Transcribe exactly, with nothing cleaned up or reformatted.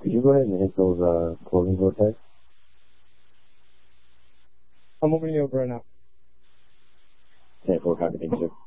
Could you go ahead and hit those uh, closing vortex? I'm moving you over right now. ten four, copy, thank you, sir.